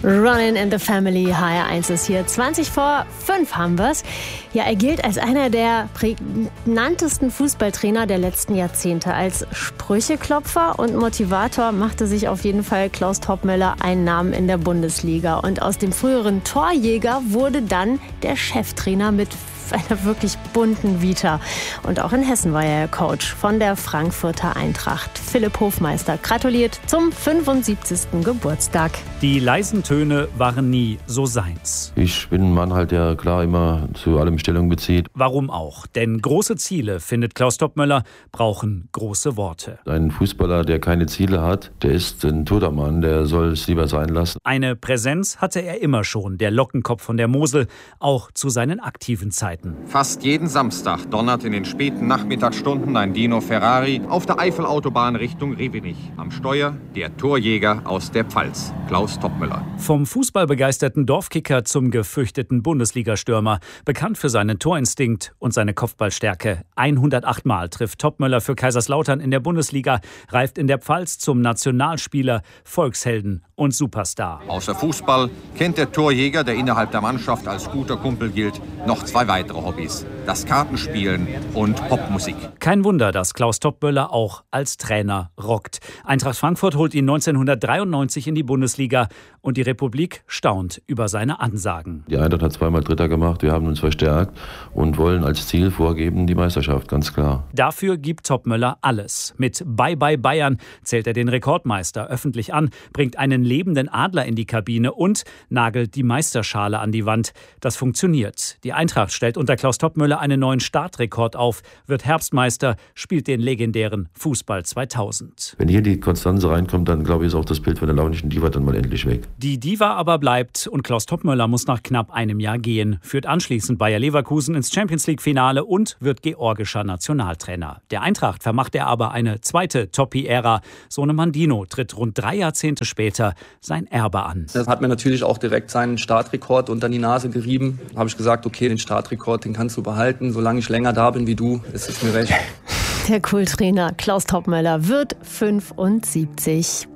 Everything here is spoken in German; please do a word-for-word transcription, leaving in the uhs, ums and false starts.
Running in the Family, H R eins ist hier. zwanzig vor fünf haben wir's. Ja, er gilt als einer der prägnantesten Fußballtrainer der letzten Jahrzehnte. Als Sprücheklopfer und Motivator machte sich auf jeden Fall Klaus Toppmöller einen Namen in der Bundesliga. Und aus dem früheren Torjäger wurde dann der Cheftrainer mit einer wirklich bunten Vita. Und auch in Hessen war er Coach von der Frankfurter Eintracht. Philipp Hofmeister gratuliert zum fünfundsiebzigsten Geburtstag. Die leisen Töne waren nie so seins. Ich bin ein Mann halt, der klar immer zu allem Stellung bezieht. Warum auch? Denn große Ziele, findet Klaus Toppmöller, brauchen große Worte. Ein Fußballer, der keine Ziele hat, der ist ein toter Mann, der soll es lieber sein lassen. Eine Präsenz hatte er immer schon, der Lockenkopf von der Mosel, auch zu seinen aktiven Zeiten. Fast jeden Samstag donnert in den späten Nachmittagsstunden ein Dino Ferrari auf der Eifelautobahn Richtung Revenich. Am Steuer der Torjäger aus der Pfalz, Klaus Toppmöller. Vom fußballbegeisterten Dorfkicker zum gefürchteten Bundesligastürmer, bekannt für seinen Torinstinkt und seine Kopfballstärke. hundertacht Mal trifft Toppmöller für Kaiserslautern in der Bundesliga, reift in der Pfalz zum Nationalspieler, Volkshelden und Superstar. Außer Fußball kennt der Torjäger, der innerhalb der Mannschaft als guter Kumpel gilt, noch zwei weitere Hobbys: das Kartenspielen und Popmusik. Kein Wunder, dass Klaus Toppmöller auch als Trainer rockt. Eintracht Frankfurt holt ihn neunzehnhundertdreiundneunzig in die Bundesliga und die Republik staunt über seine Ansagen. Die Eintracht hat zweimal Dritter gemacht, wir haben uns verstärkt und wollen als Ziel vorgeben die Meisterschaft, ganz klar. Dafür gibt Toppmöller alles. Mit Bye Bye Bayern zählt er den Rekordmeister öffentlich an, bringt einen lebenden Adler in die Kabine und nagelt die Meisterschale an die Wand. Das funktioniert. Die Eintracht stellt unter Klaus Toppmöller einen neuen Startrekord auf, wird Herbstmeister, spielt den legendären Fußball zweitausend. Wenn hier die Konstanze reinkommt, dann glaube ich, ist auch das Bild von der launischen Diva dann mal endlich weg. Die Diva aber bleibt und Klaus Toppmöller muss nach knapp einem Jahr gehen, führt anschließend Bayer Leverkusen ins Champions-League-Finale und wird georgischer Nationaltrainer. Der Eintracht vermacht er aber eine zweite Toppi-Ära. Sohnemann Dino tritt rund drei Jahrzehnte später sein Erbe an. Das hat mir natürlich auch direkt seinen Startrekord unter die Nase gerieben. Da habe ich gesagt, okay, den Startrekord, den kannst du behalten. Solange ich länger da bin wie du, ist es mir recht. Der Kulttrainer Klaus Toppmöller wird fünfundsiebzig.